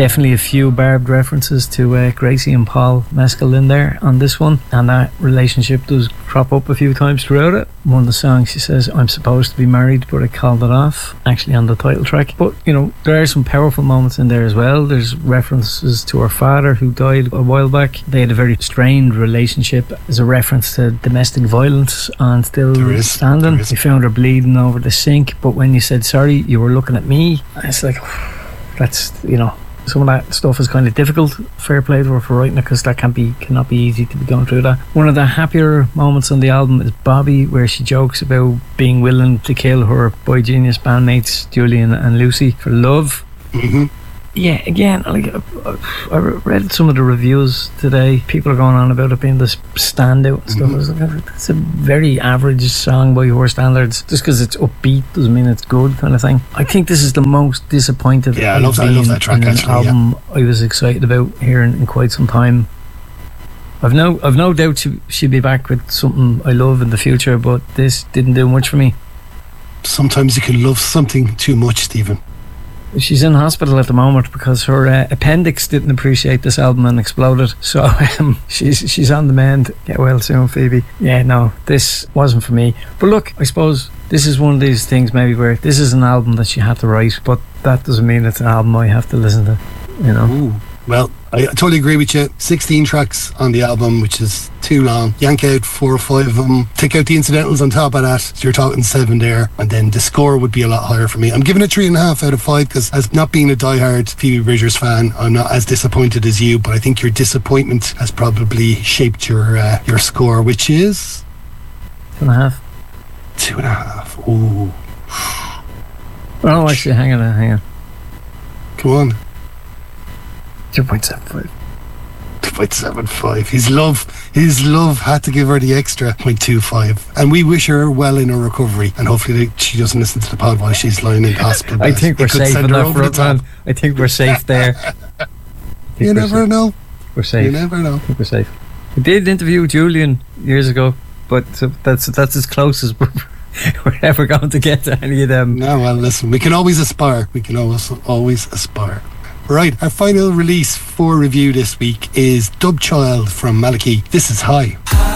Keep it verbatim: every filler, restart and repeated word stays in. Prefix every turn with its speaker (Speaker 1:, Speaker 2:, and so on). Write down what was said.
Speaker 1: Definitely a few barbed references to uh, Gracie and Paul Mescal in there on this one, and that relationship does crop up a few times throughout it. One of the songs she says, I'm supposed to be married but I called it off, actually on the title track. But you know, there are some powerful moments in there as well. There's references to her father who died a while back. They had a very strained relationship. There's a reference to domestic violence on Still Standing. You found her bleeding over the sink, but when you said sorry you were looking at me, it's like, that's, you know, some of that stuff is kind of difficult. Fair play to her for writing it, because that can be cannot be easy to be going through that. One of the happier moments on the album is Bobby, where she jokes about being willing to kill her Boy Genius bandmates Julian and Lucy for love.
Speaker 2: Mm-hmm.
Speaker 1: Yeah, again, like I read some of the reviews today. People are going on about it being this standout and stuff. Mm-hmm. I was like, it's a very average song by your standards. Just because it's upbeat doesn't mean it's good, kind of thing. I think this is the most disappointed.
Speaker 2: Yeah, I love, I love that track.
Speaker 1: In an
Speaker 2: actually,
Speaker 1: album
Speaker 2: yeah.
Speaker 1: I was excited about hearing in quite some time. I've no, I've no doubt she, she'll be back with something I love in the future, but this didn't do much for me.
Speaker 2: Sometimes you can love something too much, Stephen.
Speaker 1: She's in hospital at the moment because her uh, appendix didn't appreciate this album and exploded. So um, she's she's on the mend. Get well soon, Phoebe. Yeah, no, this wasn't for me. But look, I suppose this is one of these things maybe where this is an album that she had to write, but that doesn't mean it's an album I have to listen to, you know.
Speaker 2: Ooh. Well, I totally agree with you. sixteen tracks on the album, which is too long. Yank out four or five of them. Take out the incidentals on top of that. So you're talking seven there. And then the score would be a lot higher for me. I'm giving it three and a half out of five, because as not being a diehard Phoebe Bridgers fan, I'm not as disappointed as you, but I think your disappointment has probably shaped your uh, your score, which is...
Speaker 1: Two and a half.
Speaker 2: Two and a half. Ooh.
Speaker 1: Oh, actually, hang on, hang on.
Speaker 2: Come on.
Speaker 1: two point seven five.
Speaker 2: two point seven five. His love, his love had to give her the extra zero point two five. And we wish her well in her recovery. And hopefully she doesn't listen to the pod while she's lying in the hospital.
Speaker 1: I think we're safe in that front, man. I think we're safe there.
Speaker 2: You never
Speaker 1: safe.
Speaker 2: know.
Speaker 1: We're safe.
Speaker 2: You never know.
Speaker 1: I think we're safe. We did interview Julian years ago, but that's that's as close as we're, we're ever going to get to any of them.
Speaker 2: No, well, listen, we can always aspire. We can always, always aspire. Right, our final release for review this week is Dub Child from Maliki. This is High.